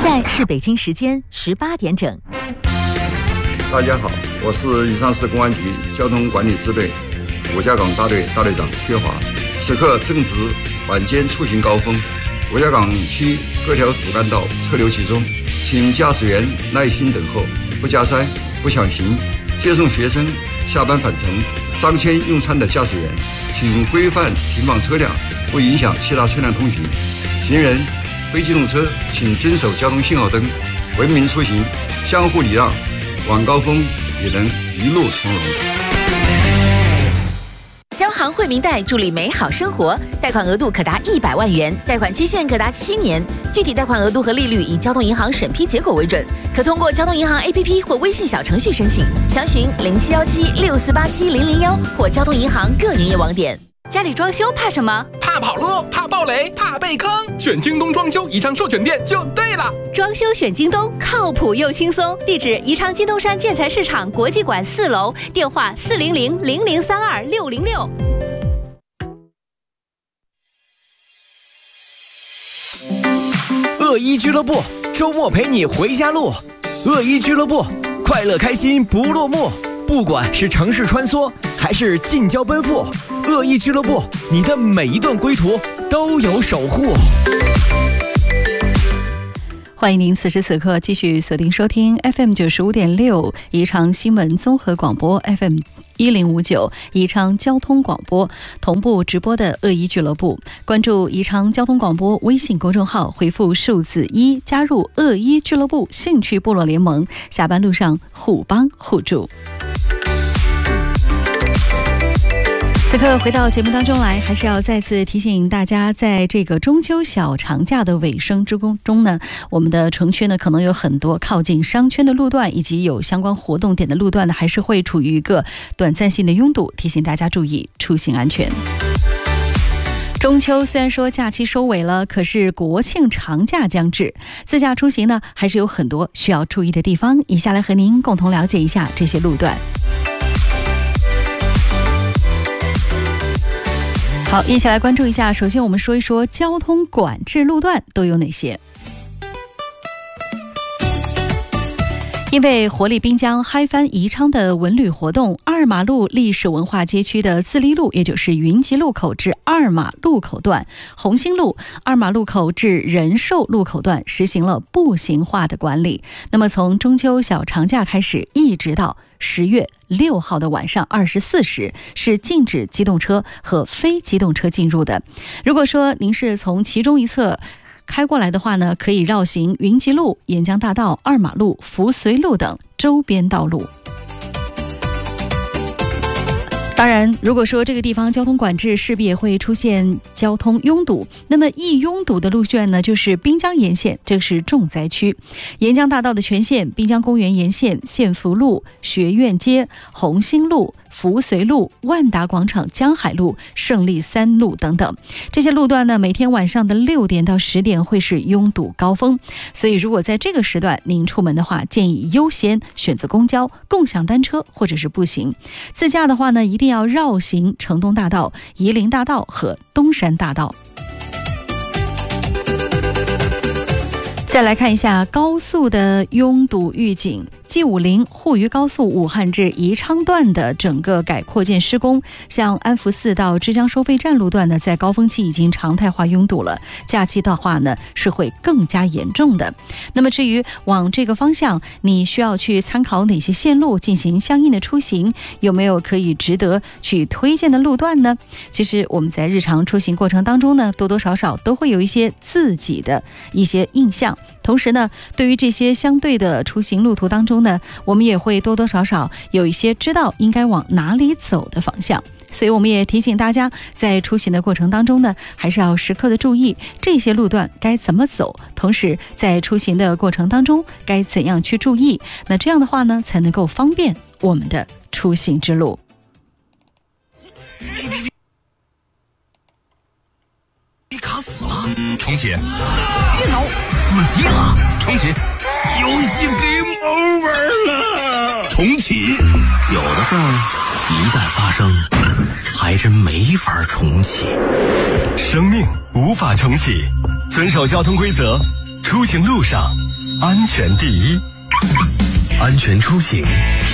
在是北京时间18点整。 大家好，我是宜昌市公安局交通管理支队五家港大队大队长薛华。此刻正值晚间出行高峰，五家港区各条主干道车流集中，请驾驶员耐心等候，不加塞、不抢行。接送学生下班返程、商圈用餐的驾驶员，请规范停放车辆，不影响其他车辆通行。行人、非机动车请遵守交通信号灯，文明出行，相互礼让，晚高峰也能一路从容。 交行惠民贷助力美好生活，贷款额度可达100万元，贷款期限可达7年，具体贷款额度和利率以交通银行审批结果为准，可通过交通银行 APP 或微信小程序申请，详询07176487-001或交通银行各营业网点。 家里装修怕什么？ 怕跑路，怕暴雷，怕被坑。选京东装修宜昌授权店就对了。 装修选京东，靠谱又轻松。地址：宜昌金东山建材市场国际馆4楼，电话400-0032-606。 恶一俱乐部，周末陪你回家路。恶一俱乐部，快乐开心不落幕。不管是城市穿梭，还是近郊奔赴，恶意俱乐部，你的每一段归途都有守护。 欢迎您此时此刻继续锁定收听 FM 95.6宜昌新闻综合广播 FM 1059宜昌交通广播同步直播的恶意俱乐部，关注宜昌交通广播微信公众号，回复数字1加入恶意俱乐部兴趣部落联盟，下班路上互帮互助。此刻回到节目当中来，还是要再次提醒大家，在这个中秋小长假的尾声之中呢，我们的城区呢可能有很多靠近商圈的路段以及有相关活动点的路段呢，还是会处于一个短暂性的拥堵，提醒大家注意出行安全。中秋虽然说假期收尾了，可是国庆长假将至，自驾出行呢还是有很多需要注意的地方，以下来和您共同了解一下这些路段。好，一起来关注一下。首先我们说一说交通管制路段都有哪些。因为活力滨江嗨翻宜昌的文旅活动，二马路历史文化街区的自立路，也就是云集路口至二马路口段、红星路二马路口至仁寿路口段实行了步行化的管理。那么从中秋小长假开始，一直到10月6号的晚上24时，是禁止机动车和非机动车进入的。如果说您是从其中一侧开过来的话呢，可以绕行云集路、沿江大道、二马路、福绥路等周边道路。当然，如果说这个地方交通管制，势必也会出现交通拥堵。那么易拥堵的路线呢，就是滨江沿线，这是重灾区。沿江大道的全线、滨江公园沿线、县福路、学院街、红星路、福绥路、万达广场、江海路、胜利3路等等，这些路段呢，每天晚上的6点到10点会是拥堵高峰。所以如果在这个时段您出门的话，建议优先选择公交、共享单车或者是步行。自驾的话呢，一定要绕行城东大道、夷陵大道和东山大道。再来看一下高速的拥堵预警。G50沪渝高速武汉至宜昌段的整个改扩建施工，像安福寺到之江收费站路段呢，在高峰期已经常态化拥堵了，假期的话呢是会更加严重的。那么至于往这个方向，你需要去参考哪些线路进行相应的出行，有没有可以值得去推荐的路段呢？其实我们在日常出行过程当中呢，多多少少都会有一些自己的一些印象。同时呢，对于这些相对的出行路途当中呢，我们也会多多少少有一些知道应该往哪里走的方向。所以我们也提醒大家，在出行的过程当中呢，还是要时刻的注意这些路段该怎么走，同时在出行的过程当中该怎样去注意，那这样的话呢，才能够方便我们的出行之路。 卡死了，重启。 电脑死机了， 重启。 游戏 game over 了， 重启。 有的事儿一旦发生，还真没法重启。 生命无法重启，遵守交通规则， 出行路上安全第一，安全出行